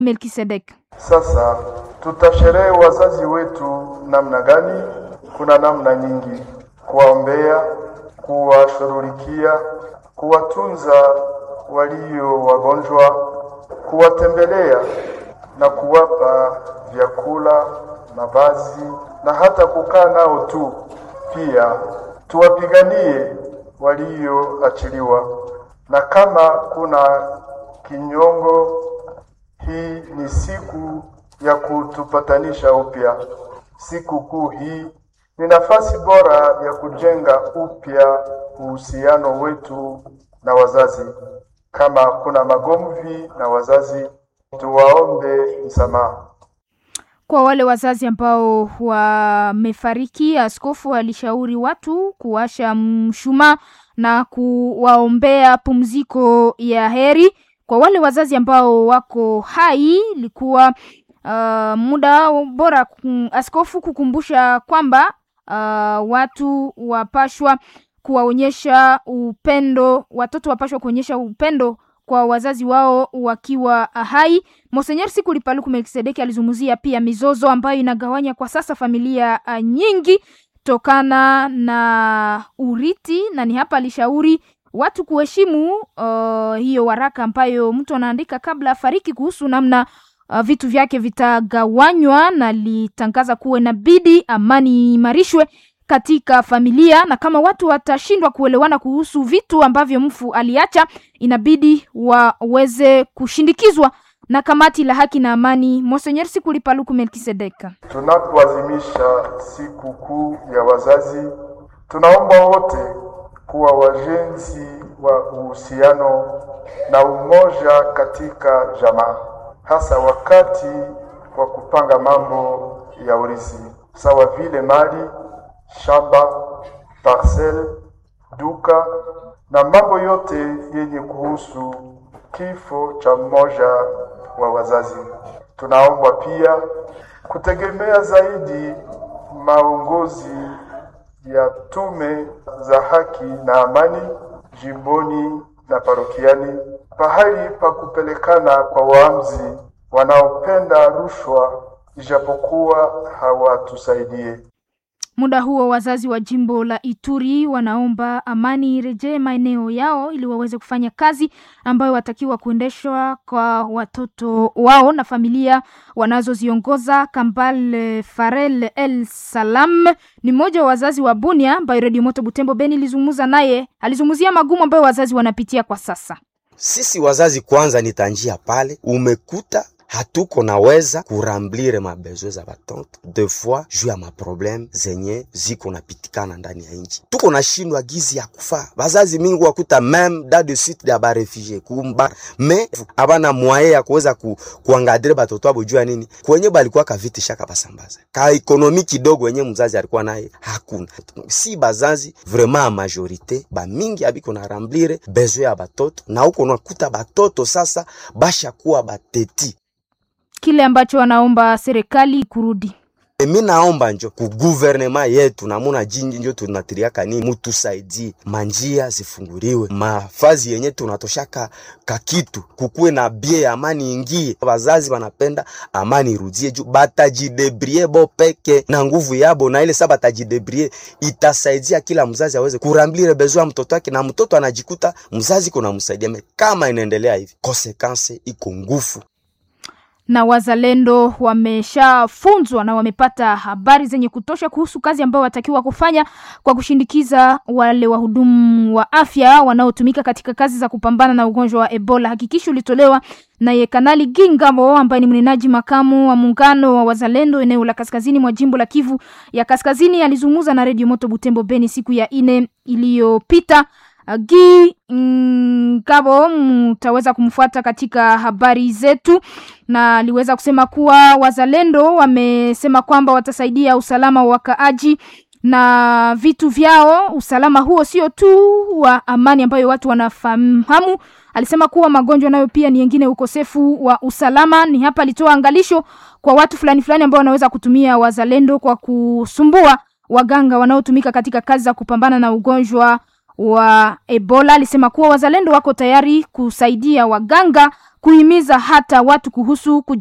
Melkisedek. Sasa tutasherehe wazazi wetu namna gani? Kuna namna nyingi: kuwaombea, kuwashughulikia, kuwatunza walio wagonjwa, kuwatembelea na kuwapa vyakula, mavazi na hata kukaa nao tu. Pia tuwapiganie walioachiliwa, na kama kuna kinyongo, hii ni siku ya kutupatanisha upya. Siku kuu hii ni nafasi bora ya kujenga upya uhusiano wetu na wazazi. Kama kuna magomvi na wazazi, tuwaombe msamaha. Kwa wale wazazi ambao wamefariki, askofu alishauri watu kuwasha mshumaa na kuwaombea pumziko ya heri. Kwa wale wazazi ambao wako hai, ilikuwa muda bora askofu kukumbusha kwamba watu wapashwa kuwaonyesha upendo, watoto wapashwa kuonyesha upendo kwa wazazi wao wakiwa hai. Monseigneur Sikuli Paluku Melkisedeki alizungumzia pia mizozo ambayo inagawanya kwa sasa familia nyingi tokana na urithi, na ni hapa alishauri watu kuheshimu hiyo waraka ambayo mtu anaandika kabla afariki kuhusu namna vitu vyake vitagawanywa, na litangaza kuwe na bidi amani imarishwe katika familia, na kama watu watashindwa kuelewana kuhusu vitu ambavyo mfu aliacha, inabidi waweze kushindikizwa na kamati la haki na amani. Monseigneur Sikuli Paluku Melkisedeka. Tunapoadhimisha siku kuu ya wazazi, tunaomba wote kuwa wajenzi wa uhusiano na umoja katika jamaa, hasa wakati wa kupanga mambo ya urithi, sawa vile mali, shamba, parcel, duka na mambo yote yenye kuhusu kifo cha mmoja wa wazazi. Tunaomba pia kutegemea zaidi maongozi ya tume za haki na amani jimboni na parokiani, pahali pa kupelekana kwa waamuzi wanaopenda rushwa ijapokuwa hawatusaidie. Muda huo wazazi wa jimbo la Ituri wanaomba amani irejee maeneo yao ili waweze kufanya kazi ambayo watakiwa kuendeshwa kwa watoto wao na familia wanazoziongoza. Kambal Farel El Salam ni mmoja wa wazazi wa Bunia ambaye Radio Moto Butembo Beni lizungumza naye. Alizungumzia magumu ambayo wazazi wanapitia kwa sasa. Sisi wazazi kwanza nitanjia pale, umekuta hatuko naweza kuramblire mabezo za batoto deux fois juu ya maprobleme zenye ziko napitikana ndani ya nchi. Tuko na shindwa gizi ya kufa. Wazazi mingi wakuta même dans de site ya ba réfugiés kumba mais abana moyen ya kuweza kuangadire batoto abo juu ya nini? Kwenye balikuwa kaviti shaka basambaza. Ka ekonomi kidogo wenye mzazi alikuwa naye hakuna. Si bazazi vraiment majorité ba mingi abiko na ramblire bezo ya batoto, na uko nakuta batoto sasa basha kuwa bateti. Kile ambacho wanaomba serikali kurudi. Mimi naomba njo ku gouvernement yetu na muna jinji njo tunatiriaka ni mutusaidie manjia zifunguriwe, mafazi yenye tunatoshaka kakitu kukuwe na bie amani ingie. Wazazi wanapenda amani irudie juu batajidebrie bo peke na nguvu yabo, na ile saba batajidebrie itasaidia kila mzazi aweze kuramblire besoin mtoto wake, na mtoto anajikuta mzazi kuna msaidia. Kama inaendelea hivi consequence iko ngufu. Na wazalendo wameshafunzwa na wamepata habari zenye kutosha kuhusu kazi ambayo watakiwa kufanya kwa kushindikiza wale wahudumu wa afya wanaotumika katika kazi za kupambana na ugonjwa wa Ebola. Hakikisho ulitolewa na Kanali Gingamo ambaye ni mnenaji makamu wa muungano wa wazalendo eneo la kaskazini mwa jimbo la Kivu ya Kaskazini. Alizungumza na Radio Moto Butembo Beni siku ya 4 iliyopita. Kabo mtaweza kumfuata katika habari zetu, na aliweza kusema kuwa wazalendo wamesema kwamba watasaidia usalama wa wakaaji na vitu vyao. Usalama huo sio tu wa amani ambayo watu wanafahamu. Alisema kuwa magonjwa nayo pia ni nyingine, ukosefu wa usalama. Ni hapa alitoa angalisho kwa watu fulani ambao wanaweza kutumia wazalendo kwa kusumbua waganga wanaotumika katika kazi za kupambana na ugonjwa wa Ebola. Alisema kuwa wazalendo wako tayari kusaidia waganga kuhimiza hata watu kuhusu